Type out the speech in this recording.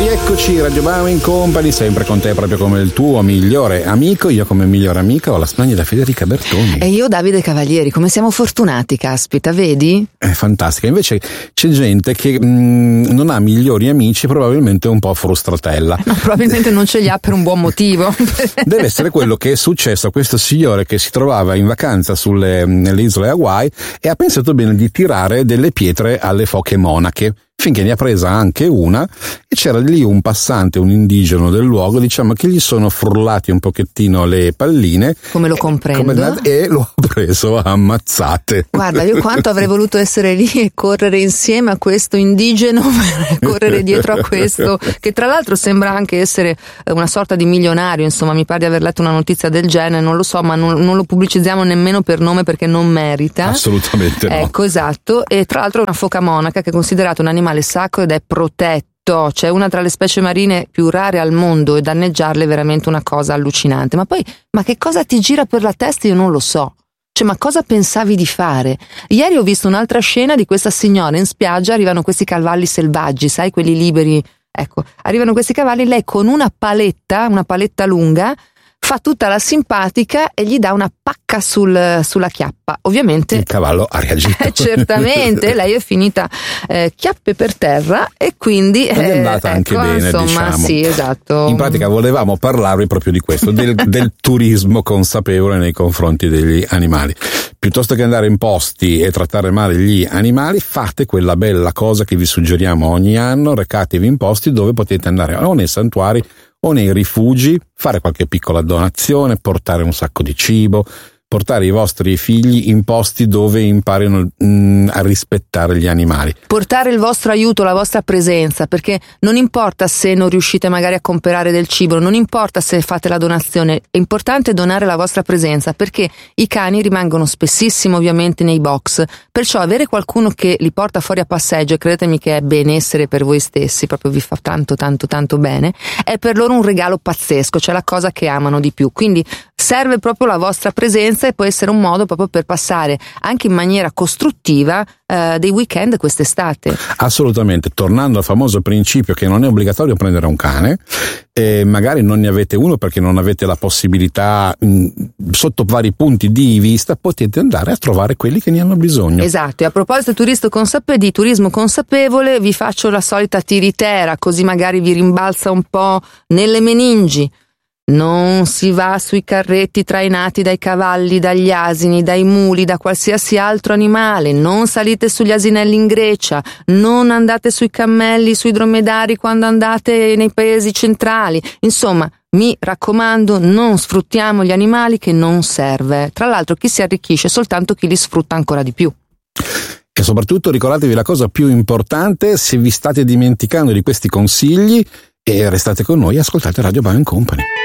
rieccoci, Radio Bowing Company, sempre con te proprio come il tuo migliore amico. Io come migliore amica ho la splendida Federica Bertoni. E io Davide Cavalieri. Come siamo fortunati, caspita, vedi? È fantastica. Invece c'è gente che non ha migliori amici, probabilmente un po' frustratella. No, probabilmente non ce li ha per un buon motivo. Deve essere quello che è successo a questo signore che si trovava in vacanza nelle isole Hawaii e ha pensato bene di tirare delle pietre alle foche monache, finché ne ha presa anche una, e c'era lì un passante, un indigeno del luogo, diciamo, che gli sono frullati un pochettino le palline. Come lo comprendo. E lo ha preso a ammazzate. Guarda, io quanto avrei voluto essere lì e correre insieme a questo indigeno, correre dietro a questo, che tra l'altro sembra anche essere una sorta di milionario, insomma, mi pare di aver letto una notizia del genere, non lo so, ma non lo pubblicizziamo nemmeno per nome perché non merita. Assolutamente no. Ecco, esatto, e tra l'altro è una foca monaca che è considerata un animale sacro ed è protetto, cioè una tra le specie marine più rare al mondo, e danneggiarle è veramente una cosa allucinante. Ma poi, ma che cosa ti gira per la testa? Io non lo so. Cioè, ma cosa pensavi di fare? Ieri ho visto un'altra scena di questa signora in spiaggia, arrivano questi cavalli selvaggi, sai, quelli liberi, ecco, arrivano questi cavalli, lei con una paletta lunga, fa tutta la simpatica e gli dà una pacca sulla chiappa. Ovviamente il cavallo ha reagito. Certamente, lei è finita chiappe per terra e quindi è andata anche bene, insomma, diciamo. Sì, esatto. In pratica volevamo parlarvi proprio di questo, del turismo consapevole nei confronti degli animali. Piuttosto che andare in posti e trattare male gli animali, fate quella bella cosa che vi suggeriamo ogni anno: recatevi in posti dove potete andare o nei santuari o nei rifugi, fare qualche piccola donazione, portare un sacco di cibo, portare i vostri figli in posti dove imparino a rispettare gli animali. Portare il vostro aiuto, la vostra presenza, perché non importa se non riuscite magari a comprare del cibo, non importa se fate la donazione, è importante donare la vostra presenza, perché i cani rimangono spessissimo ovviamente nei box, perciò avere qualcuno che li porta fuori a passeggio, e credetemi che è benessere per voi stessi, proprio vi fa tanto tanto tanto bene, è per loro un regalo pazzesco, cioè la cosa che amano di più. Quindi serve proprio la vostra presenza e può essere un modo proprio per passare anche in maniera costruttiva dei weekend quest'estate. Assolutamente, tornando al famoso principio che non è obbligatorio prendere un cane, magari non ne avete uno perché non avete la possibilità, sotto vari punti di vista potete andare a trovare quelli che ne hanno bisogno. Esatto, e a proposito di turismo consapevole, vi faccio la solita tiritera, così magari vi rimbalza un po' nelle meningi. Non si va sui carretti trainati dai cavalli, dagli asini, dai muli, da qualsiasi altro animale, non salite sugli asinelli in Grecia, non andate sui cammelli, sui dromedari quando andate nei paesi centrali. Insomma, mi raccomando, non sfruttiamo gli animali, che non serve. Tra l'altro chi si arricchisce è soltanto chi li sfrutta ancora di più. E soprattutto ricordatevi la cosa più importante: se vi state dimenticando di questi consigli, restate con noi e ascoltate Radio Bowing Company.